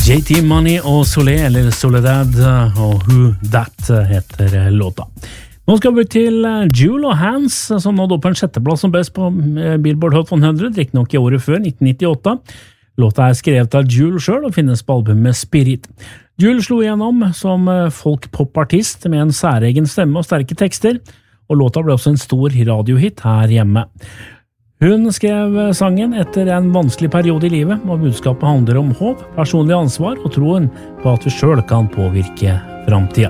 JT Money og Solé, eller Soledad, og Who That heter låta. Nå skal vi til Jewel og Hans, som nådde opp en sjetteplass som best på Billboard Hot 100, ikke nok i året før, 1998. Låta skrevet av Jewel selv og finnes på albumet Spirit. Jewel slo igjennom som folk-pop-artist med en særegen stemme og sterke tekster, og låta ble også en stor radiohit her hjemme. Hun skrev sangen etter en vanskelig periode i livet, og budskapet handler om håp, personlig ansvar og troen på at vi selv kan påvirke fremtiden.